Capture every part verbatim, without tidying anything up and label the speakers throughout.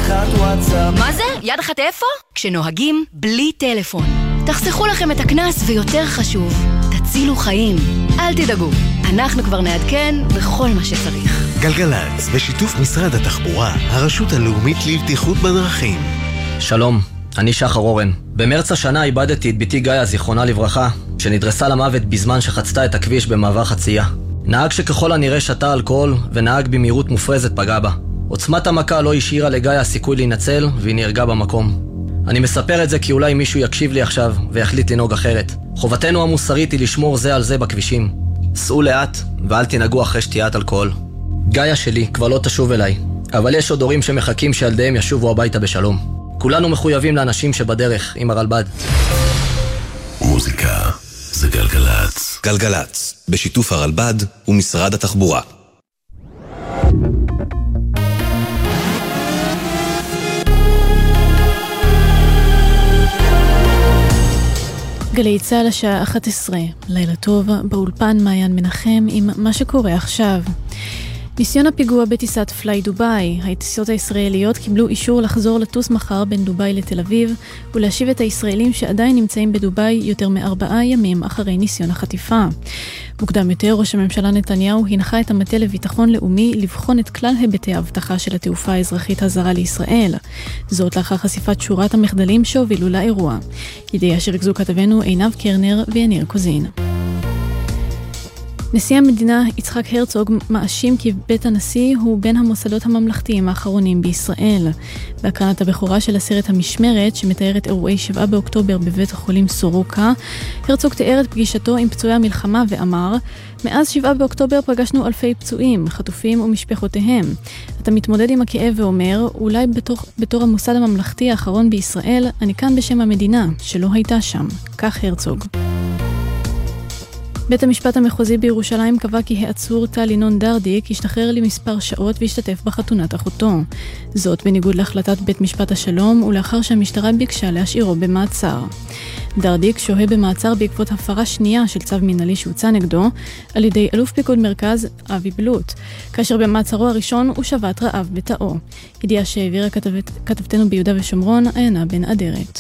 Speaker 1: אחת וואטסאפ.
Speaker 2: מה זה? יד אחת איפה? כשנוהגים בלי טלפון. תחסכו לכם את הכנס ויותר חשוב, תצילו חיים. אל תדאגו, אנחנו כבר נעדכן בכל מה שצריך.
Speaker 3: גלגלץ, בשיתוף משרד התחבורה, הרשות הלאומית לבטיחות בדרכים.
Speaker 4: שלום, אני שחר אורן. במרץ השנה איבדתי את ביתי גאיה, זיכרונה לברכה, שנדרסה למוות בזמן שחצתה את הכביש במעבר חצייה. נהג שככל הנראה שתה אלכוהול ונהג במהירות מופרזת פגע בה. עוצמת המכה לא השאירה לגאיה סיכוי להינצל והיא נהרגה במקום. אני מספר את זה כי אולי מישהו יקשיב לי עכשיו ויחליט לנהוג אחרת. חובתנו המוסרית היא לשמור זה על זה בכבישים. סעו לאט ואל תנהגו אחרי שתיית אלכוהול. גאיה שלי כבר לא תשוב אליי, אבל יש עוד הורים שמחכים שילדיהם ישובו הביתה בשלום. כולנו מחויבים לאנשים שבדרך עם הרלב"ד.
Speaker 3: מוזיקה זה גלגלץ. גלגלץ, בשיתוף הרלב"ד ומשרד התחבורה.
Speaker 5: גלי צהל השעה אחת עשרה, לילה טוב, באולפן מעיין מנחם עם מה שקורה עכשיו. ניסיון הפיגוע בטיסת פליי דוביי. הטיסות הישראליות קיבלו אישור לחזור לטוס מחר בין דוביי לתל אביב ולהשיב את הישראלים שעדיין נמצאים בדוביי יותר מארבעה ימים אחרי ניסיון החטיפה. מוקדם יותר, ראש הממשלה נתניהו הנחה את המטה לביטחון לאומי לבחון את כלל היבטי האבטחה של התעופה האזרחית הזרה לישראל. זאת לאחר חשיפת שורת המחדלים שהובילו לאירוע. ידיעה שריכזו כתבנו עינב קרנר ויניר קוזין. נשיא המדינה יצחק הרצוג מאשים כי בית הנשיא הוא בין המוסדות הממלכתיים האחרונים בישראל. בהקרנת הבכורה של הסרט המשמרת, שמתאר את אירועי שבעה באוקטובר בבית החולים סורוקה, הרצוג תיאר את פגישתו עם פצועי המלחמה ואמר, מאז שבעה באוקטובר פגשנו אלפי פצועים, חטופים ומשפחותיהם. אתה מתמודד עם הכאב ואומר, אולי בתור, בתור המוסד הממלכתי האחרון בישראל, אני כאן בשם המדינה, שלא הייתה שם. כך הרצוג. בית המשפט המחוזי בירושלים קבע כי העצור טל ינון דרדיק השתחרר למספר שעות והשתתף בחתונת אחותו. זאת בניגוד להחלטת בית משפט השלום ולאחר שהמשטרה ביקשה להשאירו במעצר. דרדיק שוהה במעצר בעקבות הפרה שנייה של צו מנהלי שהוצא נגדו על ידי אלוף פיקוד מרכז אבי בלוט, כאשר במעצרו הראשון הוא שבת רעב בתאו. ידיעה שהעבירה כתבת, כתבתנו ביהודה ושומרון, עיינה בן אדרת.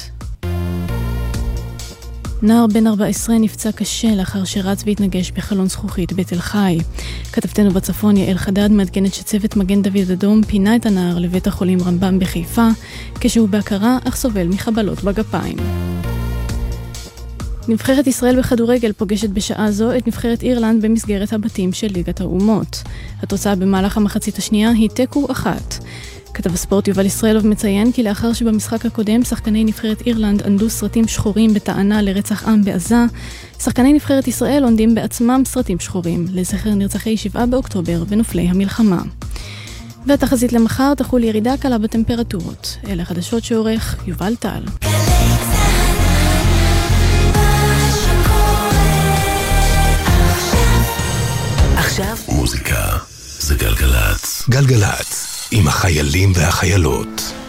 Speaker 5: נער בן ארבע עשרה נפצע קשה לאחר שרץ והתנגש בחלון זכוכית בתל חי. כתבתנו בצפון יעל חדד מעדכנת שצוות מגן דוד אדום פינה את הנער לבית החולים רמב"ם בחיפה, כשהוא בהכרה אך סובל מחבלות בגפיים. נבחרת ישראל בכדורגל פוגשת בשעה זו את נבחרת אירלנד במסגרת הבתים של ליגת האומות. התוצאה במהלך המחצית השנייה היא תיקו אחת. כתב הספורט יובל ישראלוב מציין כי לאחר שבמשחק הקודם שחקני נבחרת אירלנד ענדו סרטים שחורים בטענה לרצח עם בעזה, שחקני נבחרת ישראל עונדים בעצמם סרטים שחורים לזכר נרצחי שבעה באוקטובר ונופלי המלחמה. והתחזית למחר תחול ירידה קלה בטמפרטורות. אלה החדשות שעורך יובל טל.
Speaker 3: עכשיו מוזיקה זה גלגלץ. גלגלץ עם החיילים והחיילות.